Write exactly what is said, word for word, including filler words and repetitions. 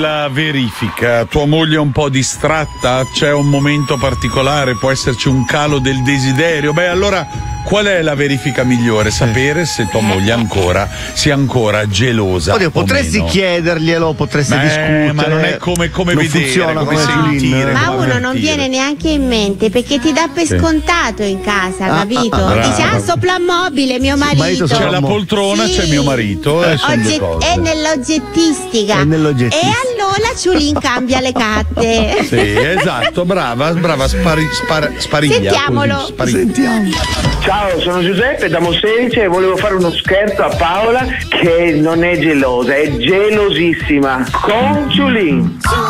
della verifica? Tua moglie è un po' distratta? C'è un momento particolare? Può esserci un calo del desiderio? Beh, allora qual è la verifica migliore? Sapere se tua moglie ancora sia ancora gelosa. Oddio, potresti o meno. chiederglielo, potresti Beh, discutere. ma non è come, come non vedere, funziona come, come sentire. Ma come uno non avvertire. viene neanche in mente perché ti dà per Sì. scontato in casa, Ah, capito? ah, ah, Dice, ah, soprammobile, mio marito. marito C'è la poltrona, Sì. c'è mio marito. E sono due Ogget- cose. è nell'oggettistica. È nell'oggettistica. E allora Ciulin cambia le carte. Sì, esatto, brava, brava, spari, spar, spariglia. Sentiamolo. Così, spariglia. Sentiamo. Ciao, sono Giuseppe da Monselice e volevo fare uno scherzo a Paola che non è gelosa, è gelosissima con Ciulin.